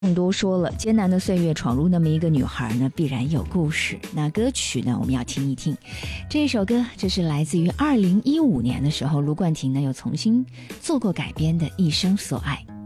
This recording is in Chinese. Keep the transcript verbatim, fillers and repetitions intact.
更多说了，艰难的岁月闯入那么一个女孩呢，必然有故事。那歌曲呢，我们要听一听。这一首歌，这是来自于二零一五年的时候，卢冠廷呢又重新做过改编的《一生所爱》。